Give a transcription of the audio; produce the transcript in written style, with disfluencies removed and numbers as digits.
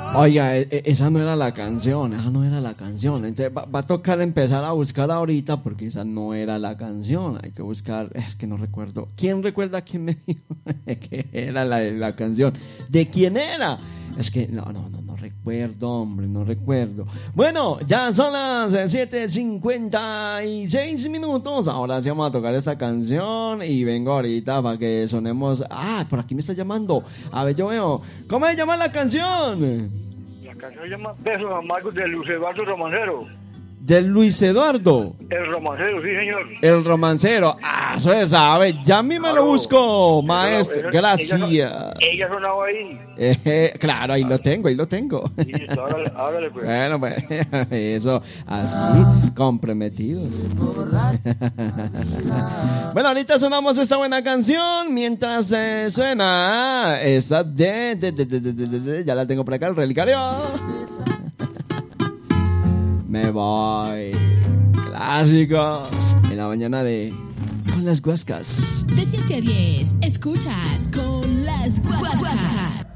Oiga, esa no era la canción, Entonces va a tocar empezar a buscar ahorita porque esa no era la canción. Hay que buscar, es que no recuerdo. ¿Quién recuerda quién me dijo que era la canción? ¿De quién era? Es que no recuerdo, hombre, no recuerdo. Bueno, ya son las 7:56 minutos. Ahora sí vamos a tocar esta canción y vengo ahorita para que sonemos. Ah, por aquí me está llamando. A ver, yo veo. ¿Cómo se llama la canción? La canción se llama Besos Amargos de Luis Eduardo Romancero. ¿De Luis Eduardo? El Romancero, sí, señor. El Romancero. Ah, eso se sabe. Ya a mí me lo busco, maestro. Gracias. Ella sonaba ahí. Claro, ahí lo tengo. Listo, hágale pues. Bueno, pues, eso, así, comprometidos. Bueno, ahorita sonamos esta buena canción. Mientras suena esta ya la tengo por acá, el relicario. Me voy. Clásicos. En la mañana de Con las Guascas. De 7 a 10, escuchas Con las Guascas.